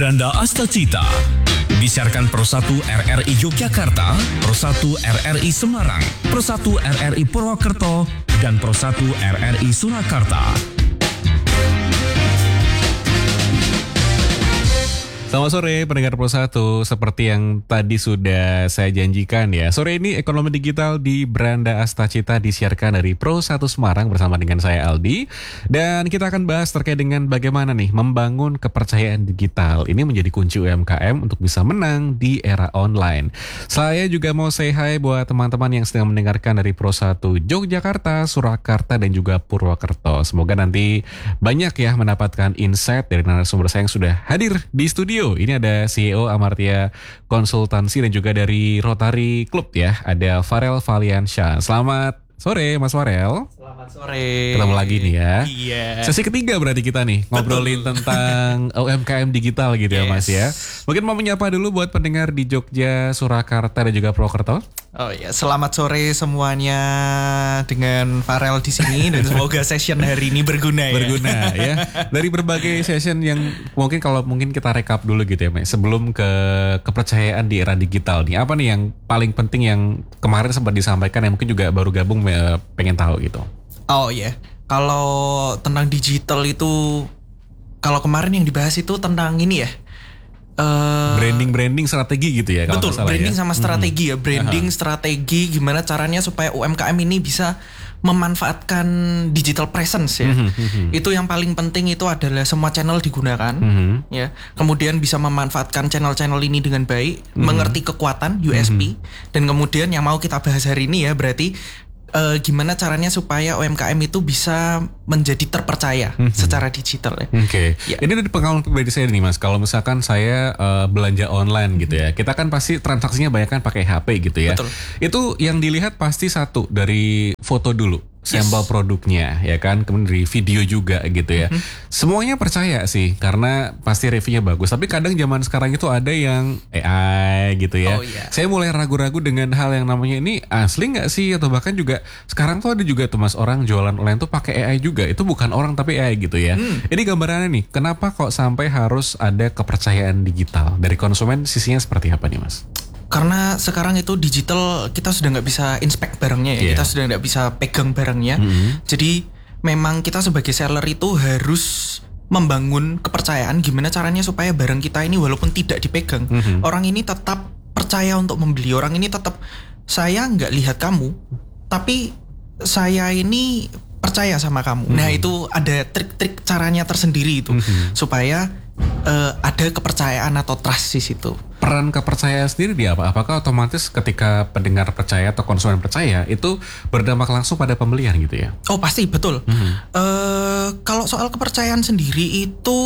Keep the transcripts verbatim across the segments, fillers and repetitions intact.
Beranda Astacita. Disiarkan Pro satu R R I Yogyakarta, Pro satu R R I Semarang, Pro satu R R I Purwokerto, dan Pro satu R R I Surakarta. Selamat sore pendengar Pro satu, seperti yang tadi sudah saya janjikan ya. Sore ini Ekonomi Digital di Beranda Astacita disiarkan dari Pro satu Semarang bersama dengan saya Aldi. Dan kita akan bahas terkait dengan bagaimana nih membangun kepercayaan digital. Ini menjadi kunci U M K M untuk bisa menang di era online. Saya juga mau say hi buat teman-teman yang sedang mendengarkan dari Pro satu Yogyakarta, Surakarta, dan juga Purwokerto. Semoga nanti banyak ya mendapatkan insight dari narasumber saya yang sudah hadir di studio. Ini ada C E O Amartya Konsultansi dan juga dari Rotary Club ya, ada Farel Valiansyah. Selamat sore Mas Farel. Selamat sore. Ketemu lagi nih ya. Iya. Sesi ketiga berarti kita nih ngobrolin Betul. tentang U M K M digital gitu ya Mas ya. Mungkin mau menyapa dulu buat pendengar di Jogja, Surakarta, dan juga Purwokerto. Oh ya, selamat sore semuanya dengan Farel di sini dan semoga session hari ini berguna ya. Berguna ya. Dari berbagai session yang mungkin kalau mungkin kita rekap dulu gitu ya, Mas. Sebelum ke kepercayaan di era digital nih, apa nih yang paling penting yang kemarin sempat disampaikan yang mungkin juga baru gabung eh, pengen tahu gitu. Oh ya, kalau tentang digital itu, kalau kemarin yang dibahas itu tentang ini ya. Uh, Branding-branding strategi gitu ya. Betul, kalau branding ya. sama strategi hmm. ya. Branding, uh-huh. strategi, gimana caranya supaya U M K M ini bisa memanfaatkan digital presence ya. Uh-huh. Uh-huh. Itu yang paling penting itu adalah semua channel digunakan, uh-huh. ya. Kemudian bisa memanfaatkan channel-channel ini dengan baik, uh-huh. mengerti kekuatan U S P, uh-huh. dan kemudian yang mau kita bahas hari ini ya berarti Uh, gimana caranya supaya U M K M itu bisa menjadi terpercaya mm-hmm. secara digital ya. Oke. Okay. Ya. Ini dari pengalaman pribadi saya nih Mas. Kalau misalkan saya uh, belanja online gitu ya, kita kan pasti transaksinya banyak kan pakai H P gitu ya. Betul. Itu yang dilihat pasti satu dari foto dulu. Sampel yes. produknya ya kan, kemudian dari video juga gitu ya. Mm-hmm. Semuanya percaya sih karena pasti reviewnya bagus. Tapi kadang zaman sekarang itu ada yang A I gitu ya. Oh, yeah. Saya mulai ragu-ragu dengan hal yang namanya ini asli nggak sih, atau bahkan juga sekarang tuh ada juga tuh Mas orang jualan online tuh pakai A I juga. Itu bukan orang tapi A I gitu ya. Mm. Ini gambarannya nih. Kenapa kok sampai harus ada kepercayaan digital dari konsumen, sisinya seperti apa nih Mas? Karena sekarang itu digital kita sudah nggak bisa inspect barangnya ya, yeah. kita sudah nggak bisa pegang barangnya. Mm-hmm. Jadi memang kita sebagai seller itu harus membangun kepercayaan gimana caranya supaya barang kita ini walaupun tidak dipegang, mm-hmm. orang ini tetap percaya untuk membeli. Orang ini tetap, saya nggak lihat kamu, tapi saya ini percaya sama kamu. Mm-hmm. Nah itu ada trik-trik caranya tersendiri itu, mm-hmm. supaya uh, ada kepercayaan atau trust di situ. Peran kepercayaan sendiri di apa? Apakah otomatis ketika pendengar percaya atau konsumen percaya itu berdampak langsung pada pembelian gitu ya? Oh pasti, betul. Mm-hmm. Uh, kalau soal kepercayaan sendiri itu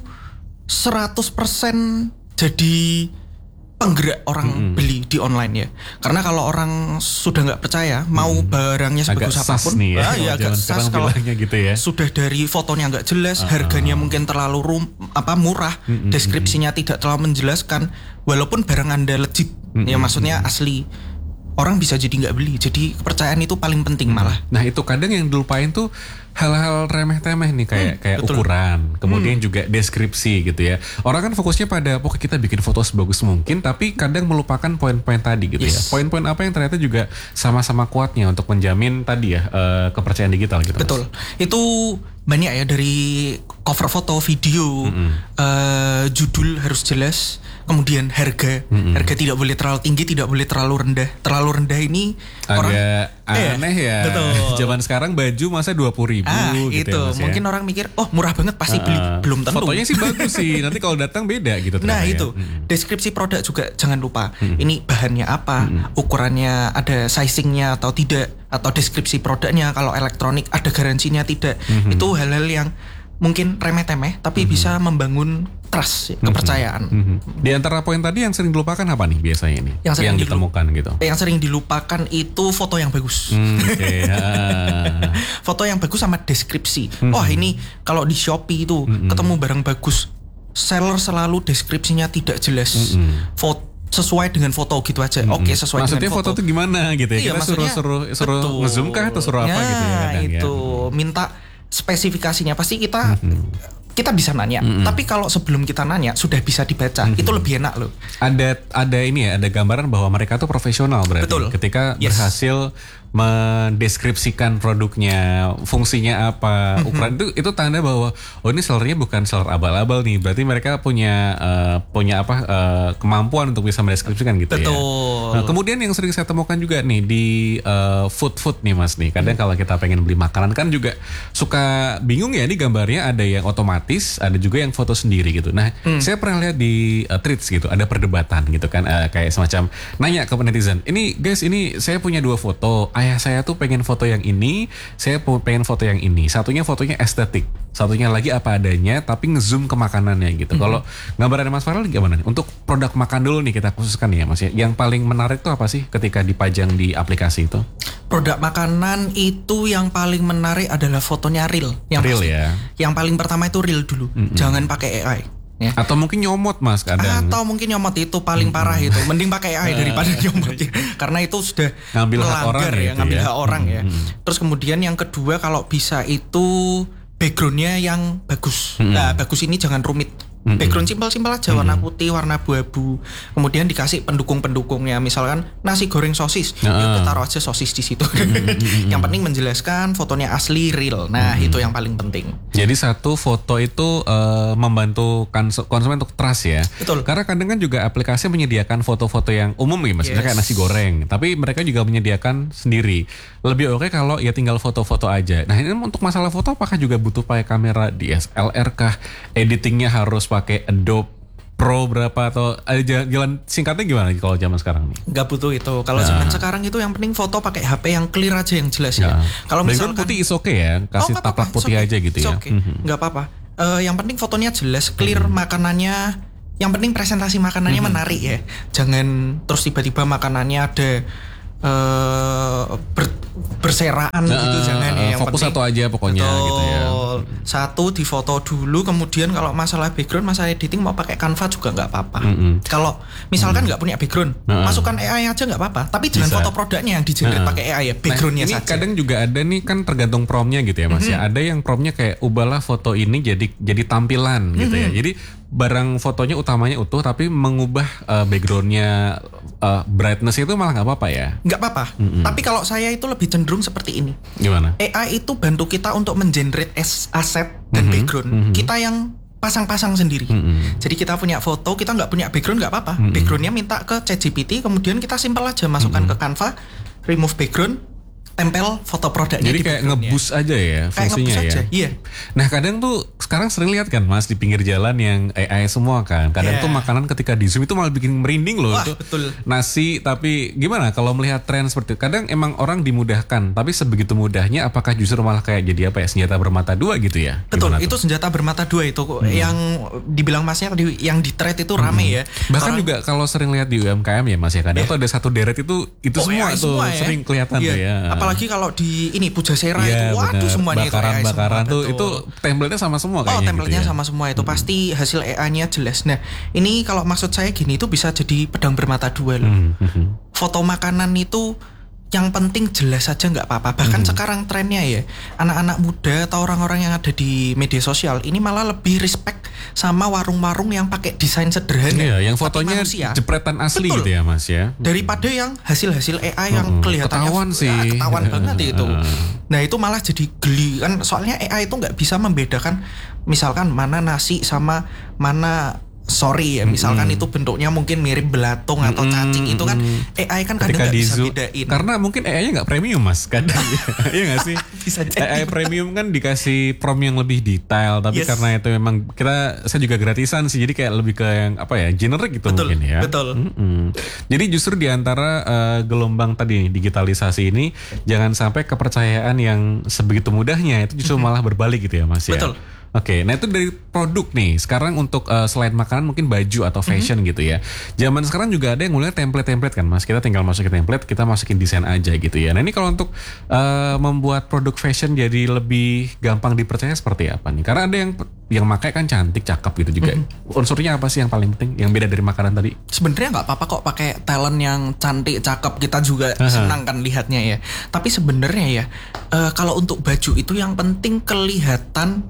seratus persen jadi penggerak orang mm-hmm. beli di online ya. Karena kalau orang sudah nggak percaya, mau mm-hmm. barangnya sebagus agak apapun, nih ya, ah, ya agak sas kalau gitu ya. Sudah dari fotonya nggak jelas, uh-huh. harganya mungkin terlalu rum, apa murah, mm-hmm. deskripsinya tidak terlalu menjelaskan, walaupun barang Anda legit, mm-hmm. ya maksudnya asli, orang bisa jadi nggak beli. Jadi kepercayaan itu paling penting malah. Nah itu kadang yang dilupain tuh hal-hal remeh-temeh nih kayak hmm, kayak betul. ukuran, kemudian hmm. juga deskripsi gitu ya. Orang kan fokusnya pada pokoknya kita bikin foto sebagus mungkin, tapi kadang melupakan poin-poin tadi gitu yes. ya. Poin-poin apa yang ternyata juga sama-sama kuatnya untuk menjamin tadi ya uh, kepercayaan digital gitu. Betul. Mas. Itu banyak ya, dari cover foto, video, mm-hmm. uh, judul harus jelas. Kemudian harga, mm-hmm. harga tidak boleh terlalu tinggi, tidak boleh terlalu rendah. Terlalu rendah ini agak orang aneh eh, ya. Betul. Zaman sekarang baju masa dua puluh ribu ah, gitu itu. ya, Mas, mungkin ya? orang mikir, oh murah banget pasti uh, beli. Belum tentu. Fotonya sih bagus sih, nanti kalau datang beda gitu. Nah ya. itu, mm-hmm. deskripsi produk juga jangan lupa. Mm-hmm. Ini bahannya apa, mm-hmm. ukurannya ada sizingnya atau tidak, atau deskripsi produknya. Kalau elektronik ada garansinya tidak. Mm-hmm. Itu hal-hal yang mungkin remeh-temeh tapi mm-hmm. bisa membangun trust, mm-hmm. kepercayaan. Mm-hmm. Di antara poin tadi yang sering dilupakan apa nih biasanya nih? Yang sering yang ditemukan dilup- gitu. Yang sering dilupakan itu foto yang bagus. Mm, okay. Foto yang bagus sama deskripsi. Mm-hmm. Oh ini kalau di Shopee itu mm-hmm. ketemu barang bagus, seller selalu deskripsinya tidak jelas. Mm-hmm. Foto sesuai dengan foto gitu aja. Mm-hmm. Oke, sesuai maksudnya dengan foto. Maksudnya foto tuh gimana gitu ya? Iya, kita suruh-suruh suruh nge-zoom kah atau suruh apa ya, gitu ya kadang itu ya. minta spesifikasinya pasti kita mm-hmm. kita bisa nanya. Mm-hmm. Tapi kalau sebelum kita nanya sudah bisa dibaca, mm-hmm. itu lebih enak loh. Ada ada ini ya, ada gambaran bahwa mereka tuh profesional berarti. Betul. Ketika yes. berhasil mendeskripsikan produknya, fungsinya apa, mm-hmm. ukuran itu itu tanda bahwa oh ini sellernya bukan seller abal-abal nih. Berarti mereka punya uh, punya apa uh, kemampuan untuk bisa mendeskripsikan gitu. Betul. Ya. Nah, kemudian yang sering saya temukan juga nih di uh, food-food nih Mas nih. Kadang mm-hmm. kalau kita pengen beli makanan kan juga suka bingung ya, ini gambarnya ada yang otomatis, ada juga yang foto sendiri gitu. Nah, mm. saya pernah lihat di uh, Threads gitu, ada perdebatan gitu kan, uh, kayak semacam nanya ke netizen. Ini guys, ini saya punya dua foto. Ayah saya tuh pengen foto yang ini, saya pengen foto yang ini. Satunya fotonya estetik, satunya lagi apa adanya, tapi ngezoom ke makanannya gitu. Mm-hmm. Kalau gambaran Mas Farel gimana nih? Untuk produk makan dulu nih kita khususkan ya Mas ya. Yang paling menarik tuh apa sih ketika dipajang di aplikasi itu? Produk makanan itu yang paling menarik adalah fotonya real. Yang real pasti. Ya. Yang paling pertama itu real dulu. Mm-hmm. Jangan pakai A I. Ya. Atau mungkin nyomot Mas kadang. Atau mungkin nyomot itu paling parah itu. Mending pakai A I daripada nyomot. Karena itu sudah ngambil hak orang ya, gitu ngambil ya. hak orang hmm. ya. Terus kemudian yang kedua kalau bisa itu backgroundnya yang bagus. Hmm. Nah, bagus ini jangan rumit. Mm-hmm. Background simpel-simpel aja, warna putih, warna abu-abu. Kemudian dikasih pendukung-pendukungnya, misalkan nasi goreng sosis, uh. ya kita taruh aja sosis di situ. Mm-hmm. Yang penting menjelaskan fotonya asli real. Nah, mm-hmm. itu yang paling penting. Jadi satu foto itu uh, membantu konsumen untuk trust ya. Betul. Karena kadang kan juga aplikasi menyediakan foto-foto yang umum ya, Mas. Yes. Misalnya kayak nasi goreng, tapi mereka juga menyediakan sendiri. Lebih oke kalau ya tinggal foto-foto aja. Nah, ini untuk masalah foto apakah juga butuh pakai kamera D S L R kah? Editingnya harus pakai Adobe Pro berapa atau ada jalan singkatnya gimana kalau zaman sekarang nih? Gak butuh itu. Kalau nah. zaman sekarang itu yang penting foto pakai H P yang clear aja, yang jelas ya. Nah. Kalau misalkan putih is okay ya, kasih oh, taplak putih okay. aja gitu ya. Okay. Mm-hmm. Gak apa-apa. Uh, yang penting fotonya jelas, clear, mm-hmm. makanannya. Yang penting presentasi makanannya mm-hmm. menarik ya. Jangan terus tiba-tiba makanannya ada Uh, ber, berseraan uh, gitu jangan ya. Yang fokus penting, satu aja pokoknya betul, gitu ya. Satu difoto dulu, kemudian kalau masalah background, masalah editing mau pakai Canva juga nggak apa-apa. Mm-hmm. Kalau misalkan nggak mm-hmm. punya background, uh-uh. masukkan A I aja nggak apa-apa. Tapi jangan foto produknya yang di-generate uh-uh. pakai A I ya, backgroundnya nah, ini saja. Kadang juga ada nih kan tergantung promnya gitu ya Mas mm-hmm. ya. Ada yang promnya kayak ubahlah foto ini jadi jadi tampilan gitu mm-hmm. ya. Jadi barang fotonya utamanya utuh tapi mengubah uh, backgroundnya uh, brightness itu malah nggak apa-apa ya? Nggak apa-apa. Mm-hmm. Tapi kalau saya itu lebih cenderung seperti ini. Gimana? A I itu bantu kita untuk mengenerate aset dan mm-hmm. background. Mm-hmm. Kita yang pasang-pasang sendiri. Mm-hmm. Jadi kita punya foto, kita nggak punya background nggak apa-apa. Mm-hmm. Backgroundnya minta ke ChatGPT, kemudian kita simpel aja masukkan mm-hmm. ke Canva, remove background, tempel foto produknya. Jadi kayak ngebus aja ya fungsinya ya. Aja, iya. Nah kadang tuh sekarang sering lihat kan Mas di pinggir jalan yang A I semua kan. Kadang yeah. tuh makanan ketika di zoom itu malah bikin merinding loh. Wah, itu betul. Nasi tapi gimana kalau melihat tren seperti itu? Kadang emang orang dimudahkan, tapi sebegitu mudahnya apakah justru malah kayak jadi apa ya, senjata bermata dua gitu ya? Betul, itu tuh? Senjata bermata dua itu hmm. yang dibilang Masnya tadi yang di thread itu rame hmm. ya. Bahkan orang, juga kalau sering lihat di U M K M ya Mas ya, kadang yeah. tuh ada satu deret itu itu oh, semua tuh semua, ya? Sering kelihatan yeah. tuh ya. Apalagi kalau di ini Pujasera ya, itu waduh bener. semuanya bakaran, itu bakaran semua, tuh betul. Itu template-nya sama semua kayaknya. Oh, template-nya gitu ya? sama semua itu hmm. pasti hasil A I-nya jelas. Nah, ini kalau maksud saya gini itu bisa jadi pedang bermata dua loh. Hmm. Hmm. Foto makanan itu yang penting jelas saja nggak apa-apa. Bahkan hmm. sekarang trennya ya, anak-anak muda atau orang-orang yang ada di media sosial ini malah lebih respect sama warung-warung yang pakai desain sederhana. Iya, yang fotonya jepretan asli. Betul. Gitu ya Mas ya. Daripada yang hasil-hasil A I yang hmm. kelihatannya ketahuan sih. Ya, ketahuan banget itu. Nah itu malah jadi geli kan, soalnya A I itu nggak bisa membedakan misalkan mana nasi sama mana sorry ya, misalkan mm-hmm. itu bentuknya mungkin mirip belatung atau cacing, mm-hmm. itu kan A I kan kadang nggak bisa bedain. Karena mungkin A I-nya nggak premium Mas, kadang iya nggak sih? Bisa jadi. A I premium kan dikasih prompt yang lebih detail, tapi yes. karena itu memang kita saya juga gratisan sih, jadi kayak lebih ke yang apa ya, generic gitu betul, mungkin ya. Betul. Mm-hmm. Jadi justru diantara uh, gelombang tadi digitalisasi ini, jangan sampai kepercayaan yang sebegitu mudahnya itu justru mm-hmm. malah berbalik gitu ya Mas ya. Betul. Oke, okay, nah itu dari produk nih. Sekarang untuk uh, selain makanan mungkin baju atau fashion mm-hmm. gitu ya. Zaman sekarang juga ada yang mulai template-template kan Mas. Kita tinggal masukin template, kita masukin desain aja gitu ya. Nah ini kalau untuk uh, membuat produk fashion jadi lebih gampang dipercaya seperti apa nih? Karena ada yang yang pakai kan cantik, cakep gitu juga. Mm-hmm. Unsurnya apa sih yang paling penting? Yang beda dari makanan tadi? Sebenarnya nggak apa-apa kok pakai talent yang cantik, cakep. Kita juga uh-huh. senang kan lihatnya ya. Tapi sebenarnya ya uh, kalau untuk baju itu yang penting kelihatan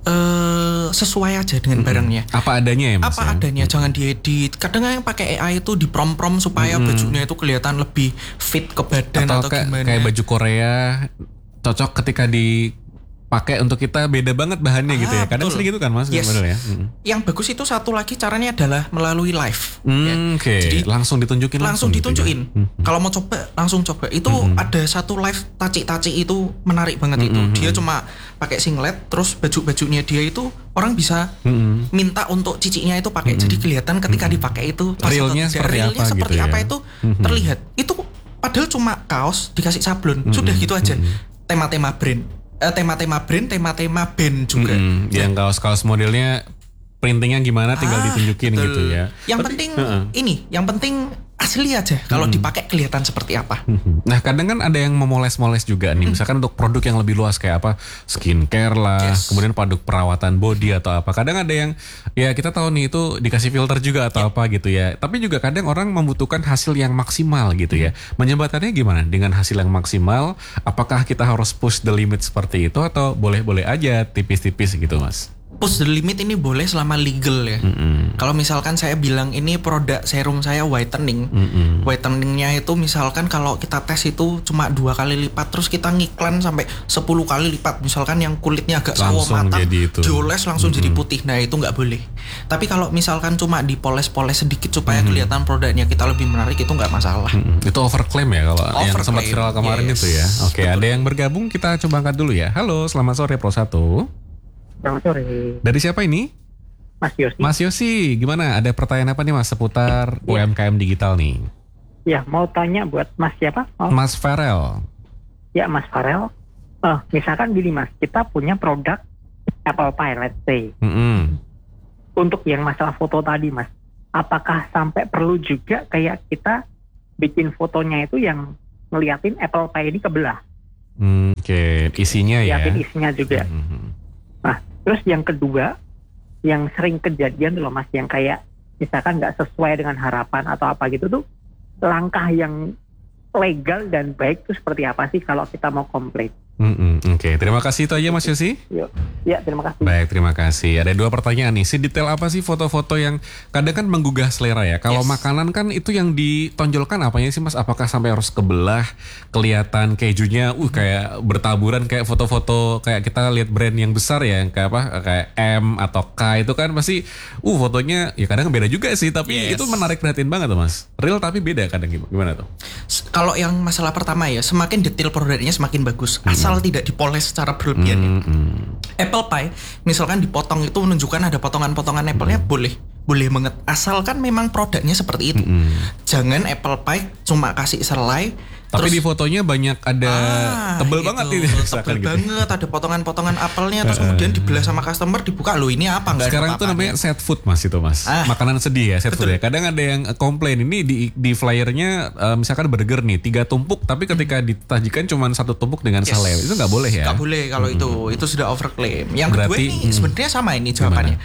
uh, sesuai aja dengan barangnya. Apa adanya ya Mas? Apa ya? adanya, jangan diedit. Kadang yang pakai A I itu di prom-prom supaya Mm-mm. bajunya itu kelihatan lebih fit ke badan Atau, atau, kayak, gimana. kayak baju Korea cocok ketika dipakai untuk kita beda banget bahannya Ah, gitu ya. Kadang betul. sering gitu kan Mas? Yes. Bener ya. Mm. Yang bagus itu satu lagi caranya adalah melalui live. Hmm, ya. Oke, Jadi langsung ditunjukin langsung gitu ya? ditunjukin. Hmm. Kalau mau coba langsung coba. Itu ada satu live taci-taci itu menarik banget itu. Mm-mm. Dia cuma pakai singlet, terus baju-bajunya dia itu orang bisa Mm-mm. minta untuk cicinya itu pakai. Jadi kelihatan ketika dipakai itu pas Realnya atau tidak. seperti Realnya apa seperti gitu apa ya? itu Mm-mm. terlihat. Itu padahal cuma kaos dikasih sablon. Sudah gitu aja. Tema-tema brand. Eh, tema-tema brand, tema-tema band juga. Mm-mm. Yang kaos-kaos modelnya printingnya gimana tinggal Ah, ditunjukin betul. gitu ya. Yang Tapi- penting Heeh. ini, yang penting asli aja. Kalau dipakai kelihatan seperti apa. Nah kadang kan ada yang memoles-moles juga nih. Misalkan untuk produk yang lebih luas kayak apa skincare lah, Yes. kemudian produk perawatan body atau apa. Kadang ada yang ya kita tahu nih itu dikasih filter juga atau apa gitu ya. Tapi juga kadang orang membutuhkan hasil yang maksimal gitu ya. Menjembatannya gimana dengan hasil yang maksimal? Apakah kita harus push the limit seperti itu atau boleh-boleh aja tipis-tipis gitu Mas? Push the limit ini boleh selama legal ya. Mm-mm. Kalau misalkan saya bilang ini produk serum saya whitening, Mm-mm. whiteningnya itu misalkan kalau kita tes itu cuma dua kali lipat, terus kita ngiklan sampai sepuluh kali lipat. Misalkan yang kulitnya agak sawo Langsung matang, jadi itu. dioles langsung jadi putih. Nah itu nggak boleh. Tapi kalau misalkan cuma dipoles-poles sedikit supaya kelihatan produknya kita lebih menarik, itu nggak masalah. Mm-mm. Itu overclaim ya kalau yang Overclaim, sempat viral kemarin yes. itu ya. Oke, Betul. ada yang bergabung kita coba angkat dulu ya. Halo, selamat sore Pro satu. Selamat sore, Dari siapa ini? Mas Yosi. Mas Yosi, gimana? Ada pertanyaan apa nih Mas seputar U M K M digital nih? Ya, mau tanya buat Mas siapa? Oh, Mas Farel. ya Mas Farel. Eh, misalkan gini Mas, kita punya produk Apple Pie, let's say. Mm-mm. Untuk yang masalah foto tadi Mas, apakah sampai perlu juga kayak kita bikin fotonya itu yang ngeliatin Apple Pie ini kebelah? Hmm, Oke, isinya ya. Ngeliatin isinya juga. Mhm. Nah, terus yang kedua, yang sering kejadian tuh loh Mas, yang kayak misalkan nggak sesuai dengan harapan atau apa gitu tuh, langkah yang legal dan baik itu seperti apa sih kalau kita mau komplain? Mm-mm. Oke, terima kasih itu aja Mas Yosi. Yuk, ya terima kasih. Baik, terima kasih. Ada dua pertanyaan nih. Sedetail apa sih foto-foto yang kadang kan menggugah selera ya? Kalau Yes. makanan kan itu yang ditonjolkan apanya sih Mas? Apakah sampai harus kebelah, kelihatan kejunya, uh kayak bertaburan kayak foto-foto kayak kita lihat brand yang besar ya, yang kayak apa? Kayak M atau K itu kan pasti, uh fotonya ya kadang beda juga sih. Tapi Yes. itu menarik perhatian banget tuh Mas. Real tapi beda kadang gimana, gimana tuh? S- Kalau yang masalah pertama ya, semakin detail produknya semakin bagus. Asal tidak dipoles secara berlebihan. ya. Mm-mm. Apple pie, misalkan dipotong itu menunjukkan ada potongan-potongan apple-nya, boleh. Boleh banget. Asalkan memang produknya seperti itu. Mm-mm. Jangan apple pie cuma kasih selai. Tapi terus, di fotonya banyak ada Ah, tebel itu, banget ini. tebel misalkan gitu. banget, ada potongan-potongan apelnya, terus kemudian dibelah sama customer, dibuka, loh ini apa, nggak ada Sekarang itu apa-apanya. namanya set food Mas itu Mas. Ah. Makanan sedih ya set food Betul. ya. Kadang ada yang eh, komplain ini di di flyernya eh, misalkan burger nih tiga tumpuk tapi ketika ditajikan cuma satu tumpuk dengan Yes. selai. Itu nggak boleh ya? Nggak boleh kalau itu, itu sudah overclaim. Yang kedua Berarti, ini hmm. sebenarnya sama ini jawabannya.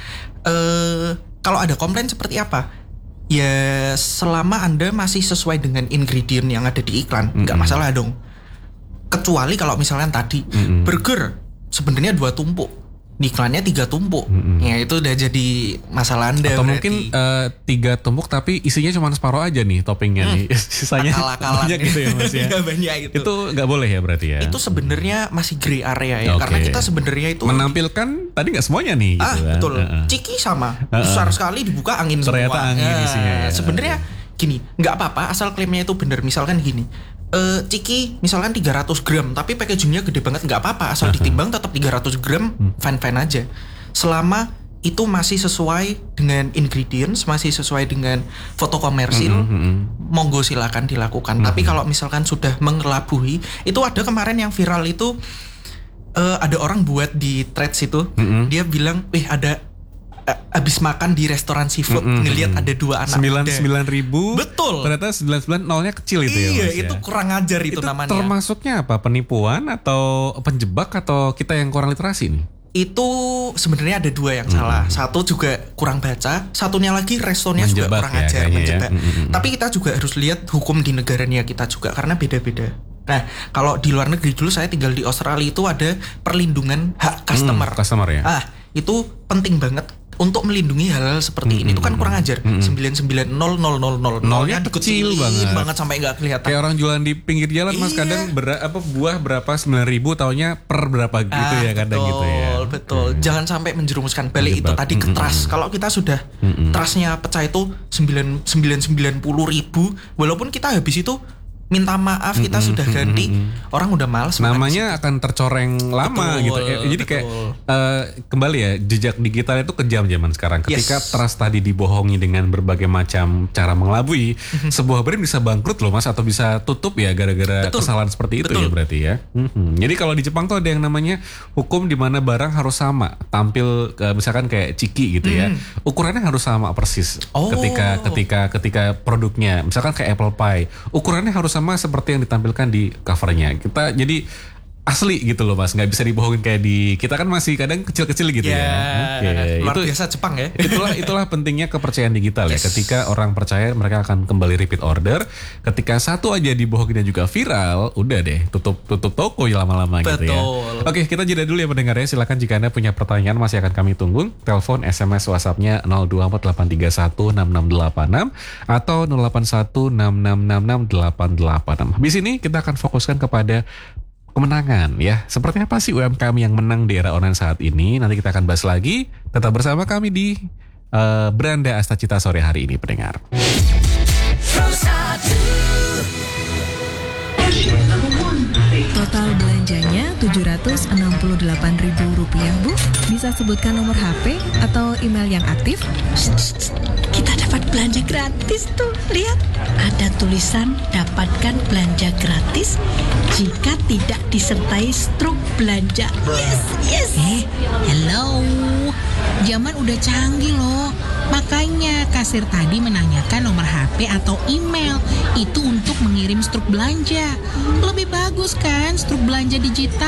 Eh kalau ada komplain seperti apa? Ya selama Anda masih sesuai dengan ingredient yang ada di iklan, nggak masalah dong. Kecuali kalau misalnya tadi burger sebenarnya dua tumpuk, di iklannya tiga tumpuk, ya itu udah jadi masalah Anda. Atau berarti. mungkin eh, tiga tumpuk tapi isinya cuma separuh aja nih toppingnya nih. Sisanya akal-akalan banyak gitu ya Mas ya. Iya, banyak itu. Itu nggak boleh ya berarti ya? Itu sebenarnya masih gray area ya, Oke. karena kita sebenarnya itu menampilkan tadi nggak semuanya nih Ah gitu kan. betul, Heeh. Ciki sama besar sekali dibuka angin Ternyata semua. angin Ya, isinya ya. Sebenarnya gini, nggak apa-apa asal klaimnya itu benar. Misalkan gini, eh Ciki misalkan tiga ratus gram tapi packagingnya gede banget, nggak apa-apa asal ditimbang tetap tiga ratus gram, fine fine aja. Selama itu masih sesuai dengan ingredients, masih sesuai dengan foto komersil, monggo silakan dilakukan. Tapi kalau misalkan sudah mengelabuhi, itu ada kemarin yang viral itu. Eh, ada orang buat di threads itu, dia bilang, "Wih, ada eh, abis makan di restoran seafood, ngelihat ada dua anak sembilan muda." sembilan ribu. Betul. Ternyata sembilan sembilan nolnya kecil itu ya Iya, Mas ya? itu kurang ajar itu, Itu namanya. termasuknya apa? Penipuan atau penjebak atau kita yang kurang literasi nih? Itu sebenarnya ada dua yang salah. Satu juga kurang baca, satunya lagi responnya juga Menjebak kurang ya, ajar, kayaknya ya. menjebak. Mm-mm. Tapi kita juga harus lihat hukum di negaranya kita juga karena beda-beda. Nah, kalau di luar negeri dulu saya tinggal di Australia itu ada perlindungan hak customer. Hmm, customer ya. Ah, itu penting banget untuk melindungi hal-hal seperti ini. Itu kan kurang ajar. sembilan sembilan nol nol nol nol Nolnya kecil banget. banget sampai nggak kelihatan. Kayak orang jualan di pinggir jalan Mas, Iya. kadang ber, apa buah berapa sembilan ribu taunya per berapa gitu Ah, ya kadang betul, gitu ya. Betul. Jangan sampai menjerumuskan balik itu Terjebak. tadi ke Mm-mm. trust. Kalau kita sudah trustnya pecah itu sembilan sembilan sembilan puluh ribu, walaupun kita habis itu minta maaf, kita sudah ganti, orang udah males. Namanya akan tercoreng lama Betul, gitu. Ya, jadi kayak betul. eh, kembali ya, jejak digital itu kejam zaman sekarang. Ketika Yes. trust tadi dibohongi dengan berbagai macam cara mengelabui, sebuah brand bisa bangkrut loh Mas, atau bisa tutup ya gara-gara Betul. kesalahan seperti itu Betul. ya berarti ya. Mhm. Jadi kalau di Jepang tuh ada yang namanya hukum di mana barang harus sama, tampil eh, misalkan kayak ciki gitu ya, ukurannya harus sama persis. Oh. Ketika ketika ketika produknya, misalkan kayak apple pie, ukurannya harus sama seperti yang ditampilkan di covernya. Kita jadi asli gitu loh Mas, nggak bisa dibohongin kayak di kita kan masih kadang kecil-kecil gitu ya. Oke, luar itu biasa Jepang ya. itulah itulah pentingnya kepercayaan digital ya. Ketika orang percaya, mereka akan kembali repeat order. Ketika satu aja dibohongin dan juga viral, udah deh tutup tutup toko ya lama-lama gitu ya. Betul. Oke, kita jeda dulu ya pendengar ya. Silakan jika Anda punya pertanyaan masih akan kami tunggu. Telepon, S M S, WhatsApp-nya nol dua empat delapan tiga satu enam enam delapan enam atau nol delapan satu enam enam enam enam delapan delapan enam. Habis ini kita akan fokuskan kepada kemenangan ya. Seperti apa sih U M K M yang menang di era online saat ini? Nanti kita akan bahas lagi. Tetap bersama kami di eh, Beranda Astacita sore hari ini pendengar. Total belanjanya tujuh ratus enam puluh delapan ribu rupiah, Bu. Bisa sebutkan nomor H P atau email yang aktif? Kita dapat belanja gratis tuh. Lihat, ada tulisan dapatkan belanja gratis jika tidak disertai struk belanja. Yes, yes. Eh, hello. Zaman udah canggih loh. Makanya kasir tadi menanyakan nomor H P atau email itu untuk mengirim struk belanja. Lebih bagus kan struk belanja digital?